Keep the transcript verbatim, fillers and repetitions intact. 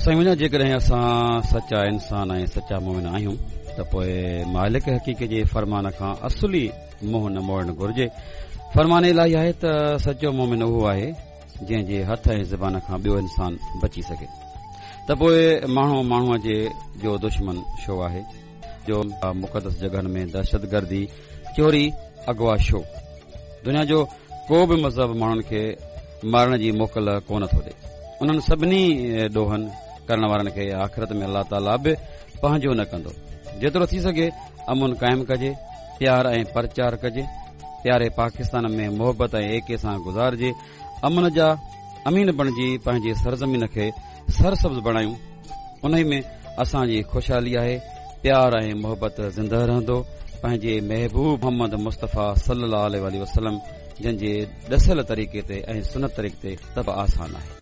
साईं वञा जेकॾहिं असां सचा इंसान ऐं सचा मोमिन आहियूं त पोइ मालिक हक़ीक़त जे फरमान खां असुली मुंहुं न मोड़णु घुर्जे। फरमान इलाही आहे त सचो मोमिन उहो आहे जंहिं जे हथ ऐं ज़बान खां ॿियो इंसान बची सघे। त पोइ माण्हू माण्हूअ जे जो दुश्मन छो आहे, जो मुक़दस जॻहनि में दहशतगर्दी, चोरी, अगवा छो? दुनिया जो को बि मज़हब माण्हुनि खे मारण जी मोकल कोन थो ॾे। उन्हनि सभिनी ॾोहनि करण वारनि खे आख़िरत में अलाह ताला बि पंहिंजो न कंदो। जेतिरो थी सघे अमुन क़ाइमु कजे, प्यार ऐं प्रचार कजे, प्यारे पाकिस्तान में मोहबत ऐं एके सां गुज़ारिजे, अमन जा अमीन बणिजी पंहिंजे सरज़मीन खे सरसब्ज़ बणायूं। उन में असांजी ख़ुशहाली आहे। प्यार ऐं मोहबत ज़िंदह रहंदो पंहिंजे महबूब मोहम्मद मुस्तफ़ा सल्लल्लाहु अलैहि वसल्लम जंहिं जे ॾसियल तरीक़े ते ऐं सुनत तरीक़े ते तब आसान आहे।